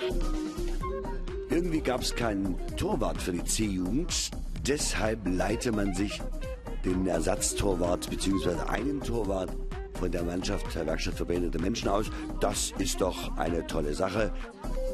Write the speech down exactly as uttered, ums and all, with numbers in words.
Irgendwie gab es keinen Torwart für die C-Jugend. Deshalb leite man sich den Ersatztorwart bzw. einen Torwart von der Mannschaft der Werkstatt für behinderte Menschen aus. Das ist doch eine tolle Sache.